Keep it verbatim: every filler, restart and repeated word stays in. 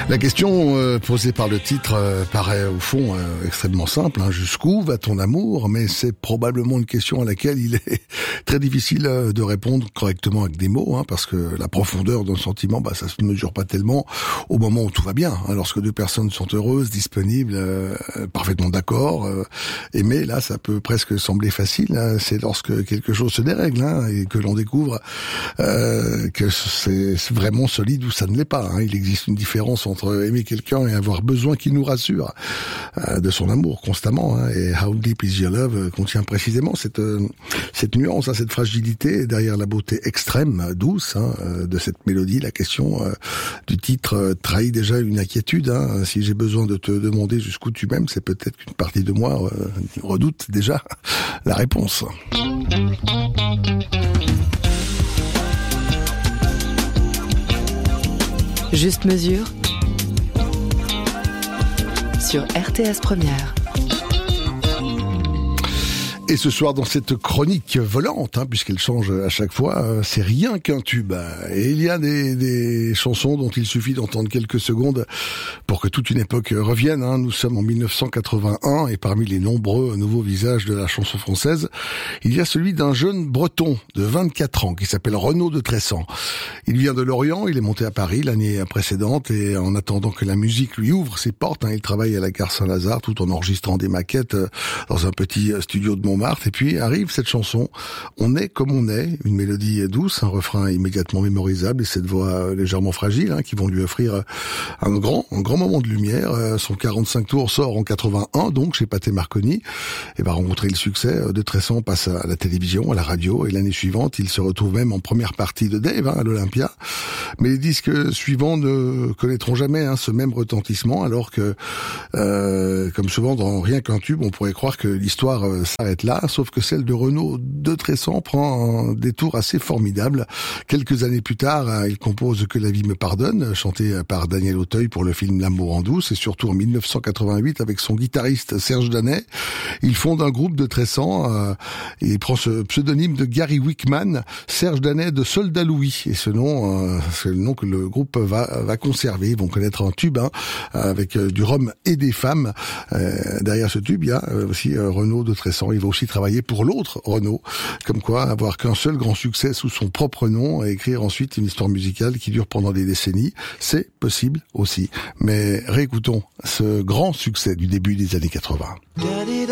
La question euh, posée par le titre euh, paraît au fond euh, extrêmement simple. Hein. Jusqu'où va ton amour ? Mais c'est probablement une question à laquelle il est très difficile euh, de répondre correctement avec des mots, hein, parce que la profondeur d'un sentiment, bah, ça se mesure pas tellement au moment où tout va bien. Hein. Lorsque deux personnes sont heureuses, disponibles, euh, parfaitement d'accord, euh, aimer, là, ça peut presque sembler facile. Hein. C'est lorsque quelque chose se dérègle, hein, et que l'on découvre euh, que c'est vraiment solide ou ça ne l'est pas. Hein. Il existe une différence entre aimer quelqu'un et avoir besoin qu'il nous rassure euh, de son amour constamment. Hein. Et How Deep Is Your Love euh, contient précisément cette euh, cette nuance, hein, cette fragilité derrière la beauté extrême, douce, hein, euh, de cette mélodie. La question euh, du titre euh, trahit déjà une inquiétude. Hein. Si j'ai besoin de te demander jusqu'où tu m'aimes, c'est peut-être qu'une partie de moi euh, redoute déjà la réponse. Juste mesure sur R T S Première. Et ce soir, dans cette chronique volante, hein, puisqu'elle change à chaque fois, euh, c'est rien qu'un tube. Et il y a des, des chansons dont il suffit d'entendre quelques secondes pour que toute une époque revienne. Hein. Nous sommes en mille neuf cent quatre-vingt-un et parmi les nombreux nouveaux visages de la chanson française, il y a celui d'un jeune breton de vingt-quatre ans qui s'appelle Renaud de Tressan. Il vient de Lorient, il est monté à Paris l'année précédente et en attendant que la musique lui ouvre ses portes, hein, il travaille à la gare Saint-Lazare tout en enregistrant des maquettes dans un petit studio de Montmartre. Et puis arrive cette chanson, On est comme on est, une mélodie douce, un refrain immédiatement mémorisable et cette voix légèrement fragile, hein, qui vont lui offrir un grand, un grand moment de lumière. Son quarante-cinq tours sort en quatre-vingt-un, donc chez Pathé Marconi, et va rencontrer le succès. De Tressan passe à la télévision, à la radio, et l'année suivante, il se retrouve même en première partie de Dave, hein, à l'Olympia. Mais les disques suivants ne connaîtront jamais, hein, ce même retentissement, alors que, euh, comme souvent dans Rien qu'un tube, on pourrait croire que l'histoire euh, s'arrête là. Sauf que celle de Renaud de Tressan prend un détour assez formidable. Quelques années plus tard, il compose Que la vie me pardonne, chanté par Daniel Auteuil pour le film L'amour en douce, et surtout en mille neuf cent quatre-vingt-huit avec son guitariste Serge Danet. Il fonde un groupe de Tressan, euh, et il prend ce pseudonyme de Gary Wickman, Serge Danet de Soldat Louis, et ce nom, euh, c'est le nom que le groupe va, va conserver. Ils vont connaître un tube, hein, avec euh, du rhum et des femmes. Euh, derrière ce tube, il y a euh, aussi euh, Renaud de Tressan. Il va aussi travailler pour l'autre Renaud, comme quoi avoir qu'un seul grand succès sous son propre nom et écrire ensuite une histoire musicale qui dure pendant des décennies, c'est possible aussi. Mais réécoutons ce grand succès du début des années quatre-vingts.